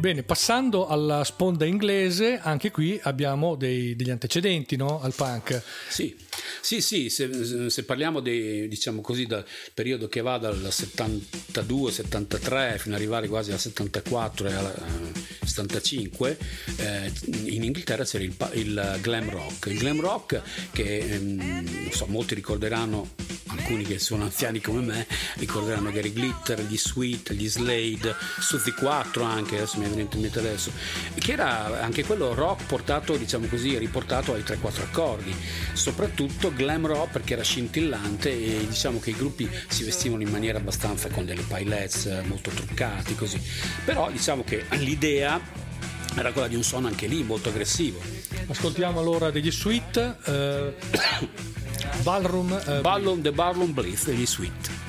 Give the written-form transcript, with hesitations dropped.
Bene, passando alla sponda inglese, anche qui abbiamo degli antecedenti, no? Al punk. Sì, se parliamo diciamo così, dal periodo che va dal 72-73 fino ad arrivare quasi al 74 e al 75, in Inghilterra c'era il glam rock. Il glam rock che non so, molti ricorderanno, alcuni che sono anziani come me ricorderanno Gary Glitter, gli Sweet, gli Slade, Suzy 4 anche, adesso mi è venuto in mente adesso, che era anche quello rock portato, diciamo così, riportato ai 3-4 accordi, soprattutto glam rock perché era scintillante e diciamo che i gruppi si vestivano in maniera abbastanza con delle pilettes molto truccati così, però diciamo che l'idea era quella di un suono anche lì molto aggressivo. Ascoltiamo allora degli Sweet, Ballroom The Ballroom Blitz degli Sweet.